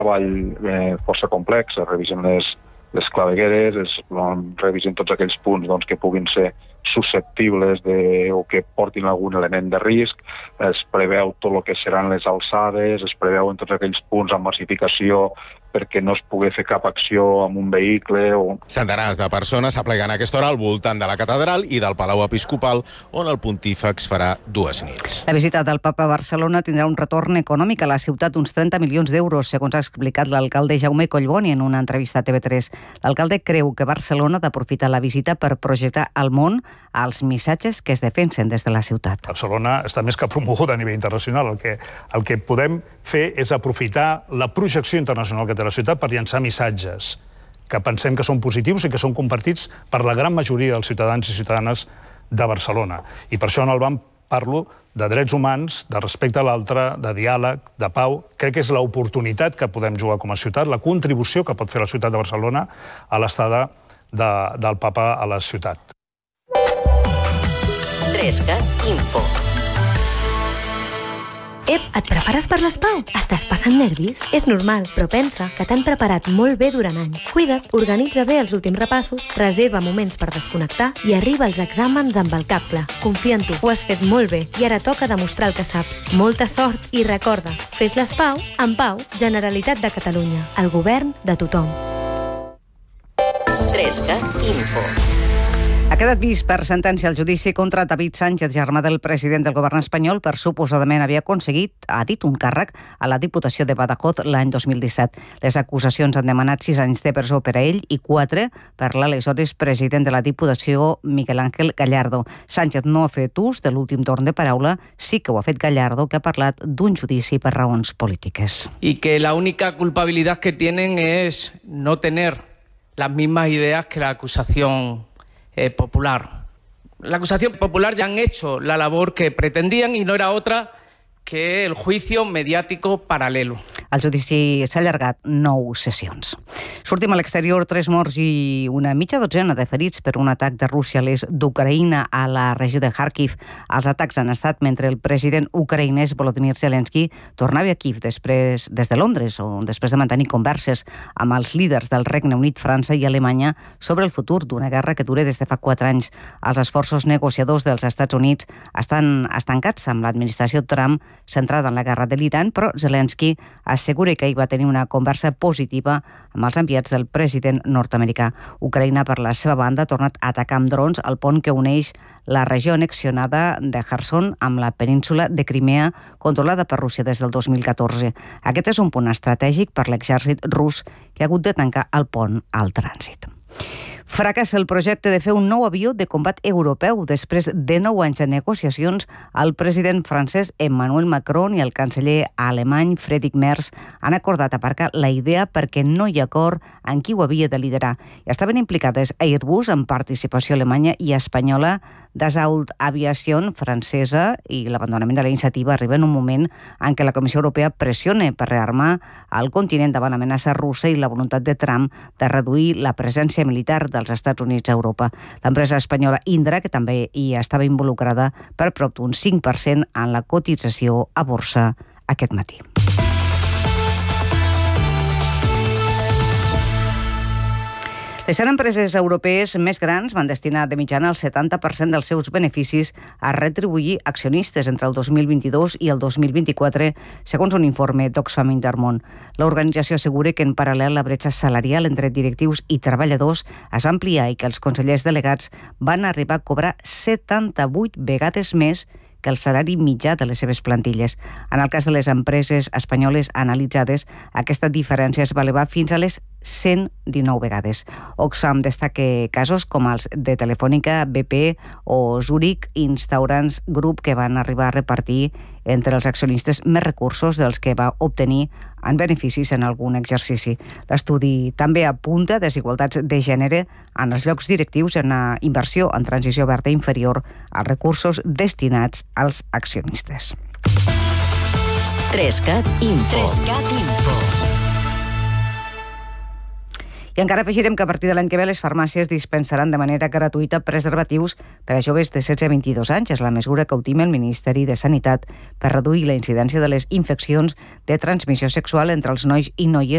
treball força complex, es revisen les clavegueres, revisen tots aquells punts que puguin ser susceptibles o que portin algun element de risc, es preveu tot el que seran les alçades, es preveuen tots aquells punts amb massificació perquè no es pugui fer cap acció amb un vehicle. Centenars de persones s'apleguen a aquesta hora al voltant de la catedral i del Palau Episcopal, on el pontífex farà 2 nits. La visita del papa a Barcelona tindrà un retorn econòmic a la ciutat d'uns 30 milions d'euros, segons ha explicat l'alcalde Jaume Collboni en una entrevista a TV3. L'alcalde creu que Barcelona ha d'aprofitar la visita per projectar al món els missatges que es defensen des de la ciutat. Barcelona està més que promoguda a nivell internacional. El que podem fer és aprofitar la projecció internacional que té la ciutat per llançar missatges que pensem que són positius i que són compartits per la gran majoria dels ciutadans i ciutadanes de Barcelona. I per això en el BAM parlo de drets humans, de respecte a l'altre, de diàleg, de pau. Crec que és l'oportunitat que podem jugar com a ciutat, la contribució que pot fer la ciutat de Barcelona a l'estada del papa a la ciutat. 3CAT Info. Ep, et prepares per les Pau? Estàs passant nervis? És normal, però pensa que t'han preparat molt bé durant anys. Cuida't, organitza bé els últims repassos, reserva moments per desconnectar i arriba als exàmens amb el cap clar. Confia en tu, ho has fet molt bé i ara toca demostrar el que saps. Molta sort i recorda, fes les Pau en pau, Generalitat de Catalunya, el govern de tothom. 3CAT Info. Ha quedat vist per sentència el judici contra David Sánchez, germà del president del govern espanyol, per suposadament haver aconseguit, ha dit, un càrrec a la Diputació de Badajoz l'any 2017. Les acusacions han demanat 6 anys de presó per a ell i 4 per l'aleshores president de la Diputació, Miguel Ángel Gallardo. Sánchez no ha fet ús de l'últim torn de paraula, sí que ho ha fet Gallardo, que ha parlat d'un judici per raons polítiques. Y que la única culpabilidad que tienen es no tener las mismas ideas que la acusación popular. La acusación popular ya han hecho la labor que pretendían y no era otra que el juicio mediàtico paral·lelo. El judici s'ha allargat 9 sessions. Sortim a l'exterior, 3 morts i una mitja dotzena de ferits per un atac de Rússia a l'est d'Ucraïna a la regió de Kharkiv. Els atacs han estat mentre el president ucraïnès Volodymyr Zelensky tornava a Kiev des de Londres, on després de mantenir converses amb els líders del Regne Unit, França i Alemanya sobre el futur d'una guerra que dura des de fa 4 anys. Els esforços negociadors dels Estats Units estan estancats amb l'administració Trump centrada en la guerra de l'Iran, però Zelensky assegura que hi va tenir una conversa positiva amb els enviats del president nord-americà. Ucraïna, per la seva banda, ha tornat a atacar amb drons el pont que uneix la regió annexionada de Kherson amb la península de Crimea, controlada per Rússia des del 2014. Aquest és un punt estratègic per l'exèrcit rus, que ha hagut de tancar el pont al trànsit. Fracassa el projecte de fer un nou avió de combat europeu. Després de 9 anys de negociacions, el president francès Emmanuel Macron i el canceller alemany Friedrich Merz han acordat aparcar la idea perquè no hi ha acord en qui ho havia de liderar. I estaven implicades Airbus, amb participació alemanya i espanyola, Dassault Aviation francesa, i l'abandonament de la iniciativa arriba en un moment en què la Comissió Europea pressiona per rearmar el continent davant l'amenaça russa i la voluntat de Trump de reduir la presència militar dels Estats Units a Europa. L'empresa espanyola Indra, que també hi estava involucrada per prop d'un 5% en la cotització a borsa aquest matí. Les 100 empreses europees més grans van destinar de mitjana el 70% dels seus beneficis a retribuir accionistes entre el 2022 i el 2024, segons un informe d'Oxfam Intermón. L'organització assegura que en paral·lel la bretxa salarial entre directius i treballadors es va ampliar i que els consellers delegats van arribar a cobrar 78 vegades més que el salari mitjà de les seves plantilles. En el cas de les empreses espanyoles analitzades, aquesta diferència es va elevar fins a les 119 vegades. Oxfam destaca casos com els de Telefònica, BP o Zurich Insurance Group, que van arribar a repartir entre els accionistes més recursos dels que va obtenir en beneficis en algun exercici. L'estudi també apunta desigualtats de gènere en els llocs directius en la inversió en transició verda inferior als recursos destinats als accionistes. 3CAT Info. I encara afegirem que a partir de l'any que ve les farmàcies dispensaran de manera gratuïta preservatius per a joves de 16 a 22 anys. És la mesura que ultima el Ministeri de Sanitat per reduir la incidència de les infeccions de transmissió sexual entre els nois i noies